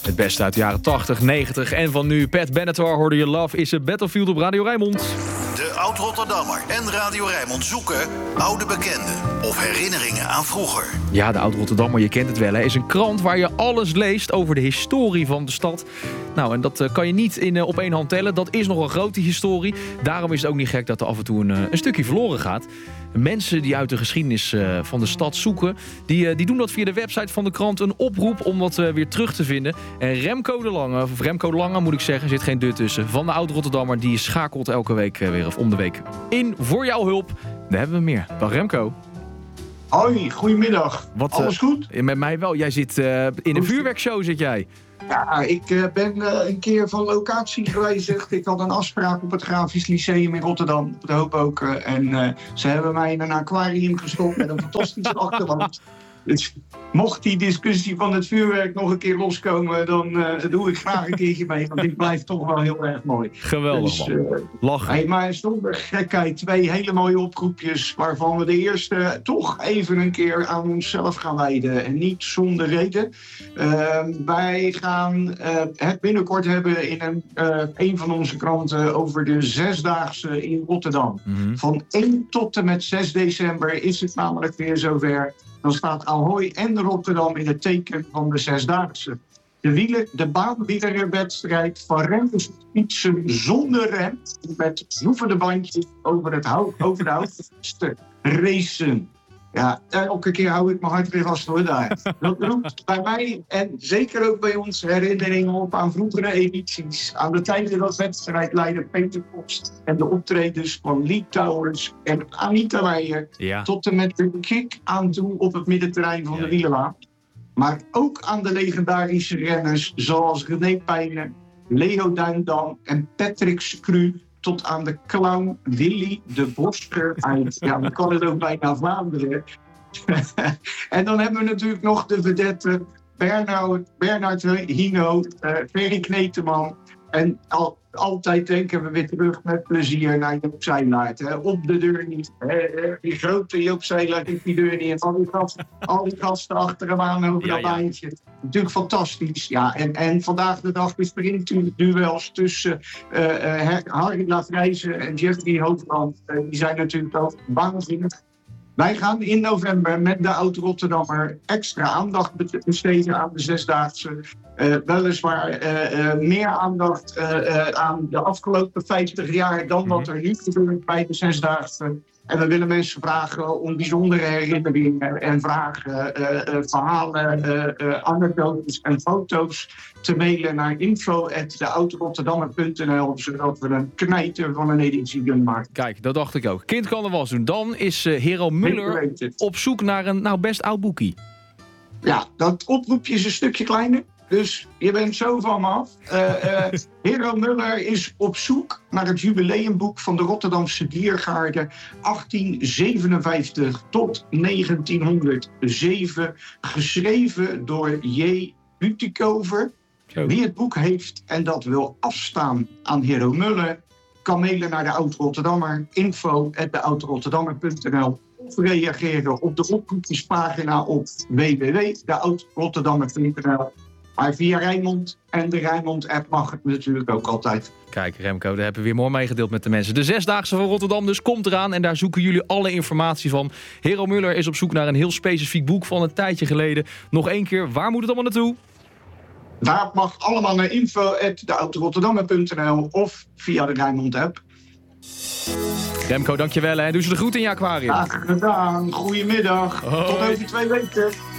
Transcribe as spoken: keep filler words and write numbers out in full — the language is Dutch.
Het beste uit de jaren tachtig, negentig en van nu. Pat Benatar hoorde je Love is a Battlefield op Radio Rijnmond. De Oud-Rotterdammer en Radio Rijnmond zoeken oude bekenden of herinneringen aan vroeger. Ja, de Oud-Rotterdammer, je kent het wel, hè, is een krant waar je alles leest over de historie van de stad. Nou, en dat uh, kan je niet in, uh, op één hand tellen. Dat is nog een grote historie. Daarom is het ook niet gek dat er af en toe een, uh, een stukje verloren gaat. Mensen die uit de geschiedenis uh, van de stad zoeken, die, uh, die doen dat via de website van de krant. Een oproep om dat uh, weer terug te vinden. En Remco de Lange, of Remco de Lange moet ik zeggen, zit geen deur tussen. Van de Oud-Rotterdammer, die schakelt elke week uh, weer, of om de week, in voor jouw hulp. Daar hebben we meer. Dag Remco. Hoi, goedemiddag. Wat, Alles uh, goed? Met mij wel. Jij zit uh, in een vuurwerkshow, zit jij. Ja, ik uh, ben uh, een keer van locatie gewijzigd. Ik had een afspraak op het Grafisch Lyceum in Rotterdam, op de Hoboken. En uh, ze hebben mij in een aquarium gestopt met een fantastische achterwand. Dus mocht die discussie van het vuurwerk nog een keer loskomen, dan uh, doe ik graag een keertje mee. Want dit blijft toch wel heel erg mooi. Geweldig, dus, man. Uh, Lachen. Hey, maar zonder gekheid, twee hele mooie oproepjes, waarvan we de eerste toch even een keer aan onszelf gaan wijden. En niet zonder reden. Uh, wij gaan uh, het binnenkort hebben in een, uh, een van onze kranten over de Zesdaagse in Rotterdam. Mm-hmm. Van één tot en met zes december is het namelijk weer zover. Dan staat Ahoy en Rotterdam in het teken van de Zesdaagse. De, wielen, de baanwielerwedstrijd van renners fietsen zonder rem, met zoevende bandjes over, het hou, over de houtste racen. Ja, elke keer hou ik mijn hart weer vast hoor daar. Dat roept bij mij en zeker ook bij ons herinneringen op aan vroegere edities. Aan de tijden dat wedstrijdleider Peter Post en de optredens van Lee Towers en Anita Meijer. Ja. Tot en met de kick aan toe op het middenterrein van ja, de wielerlaan. Maar ook aan de legendarische renners zoals René Pijnen, Leo Duindam en Patrick Scru. Tot aan de clown Willy de Bosker uit, ja, dan kan het ook bijna Vlaanderen. En dan hebben we natuurlijk nog de vedette Bernard, Bernard Hino, uh, Ferry Kneteman. En al, altijd denken we weer terug met plezier naar Joop Zijlaert. Hè. Op de deur niet. Hè. Die grote Joop Zijlaert in die deur niet. En al die gasten, al die gasten achter hem aan over ja, dat ja. baantje. Natuurlijk fantastisch. Ja, en, en vandaag de dag is er natuurlijk duels tussen uh, uh, Harry Lafrijze en Jeffrey Hoogland. Uh, die zijn natuurlijk ook waanzinnig. Wij gaan in november met de Oud-Rotterdammer extra aandacht besteden aan de Zesdaagse. Uh, weliswaar uh, uh, meer aandacht uh, uh, aan de afgelopen vijftig jaar dan wat er nu gebeurt bij de Zesdaagse. En we willen mensen vragen om bijzondere herinneringen en vragen, uh, uh, verhalen, uh, uh, anekdotes en foto's te mailen naar info at de oud rotterdammer punt n l, zodat we een knijter van een editie kunnen maken. Kijk, dat dacht ik ook. Kind kan er was doen. Dan is uh, Hero Muller op zoek naar een nou best oud boekie. Ja, dat oproepje is een stukje kleiner. Dus je bent zo van me af. Uh, uh, Hero Muller is op zoek naar het jubileumboek van de Rotterdamse Diergaarde achttien zevenenvijftig tot negentienhonderdzeven. Geschreven door J. Butikover. Wie het boek heeft en dat wil afstaan aan Hero Muller, kan mailen naar de Oud-Rotterdammer, info at de oud rotterdammer punt n l. Of reageren op de oproepjespagina op w w w punt de oud rotterdammer punt n l. Maar via Rijnmond en de Rijnmond-app mag het natuurlijk ook altijd. Kijk, Remco, daar hebben we weer mooi meegedeeld met de mensen. De Zesdaagse van Rotterdam dus komt eraan en daar zoeken jullie alle informatie van. Hero Muller is op zoek naar een heel specifiek boek van een tijdje geleden. Nog één keer, waar moet het allemaal naartoe? Daar mag allemaal naar info at de oud rotterdammer punt n l of via de Rijnmond-app. Remco, dankjewel en doe ze de groet in je aquarium. Graag gedaan, goedemiddag. Hoi. Tot over twee weken.